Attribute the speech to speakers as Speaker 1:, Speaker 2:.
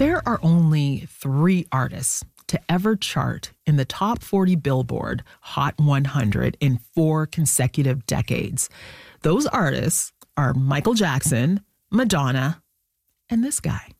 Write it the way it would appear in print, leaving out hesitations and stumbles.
Speaker 1: There are only 3 artists to ever chart in the top 40 Billboard Hot 100 in 4 consecutive decades. Those artists are Michael Jackson, Madonna, and this guy.